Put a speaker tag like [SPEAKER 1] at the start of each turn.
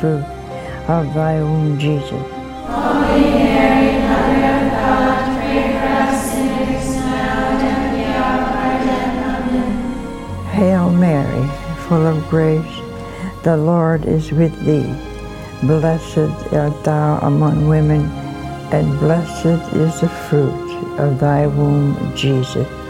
[SPEAKER 1] fruit of thy womb, Jesus.
[SPEAKER 2] Holy Mary, Mother of God, pray for us sinners now and at the hour of our death. Amen.
[SPEAKER 1] Hail Mary, full of grace, the Lord is with thee. Blessed art thou among women, and blessed is the fruit of thy womb, Jesus.